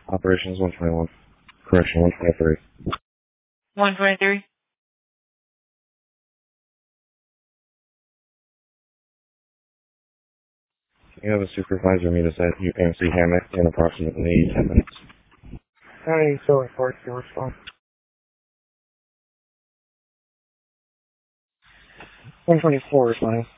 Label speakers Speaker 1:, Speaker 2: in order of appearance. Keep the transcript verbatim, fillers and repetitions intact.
Speaker 1: Operations one twenty-one. Correction, one twenty-three.
Speaker 2: one twenty-three.
Speaker 1: You have a supervisor meet us at U M C Hammett in approximately ten minutes.
Speaker 3: Hi, so report to respond. one twenty-four is mine.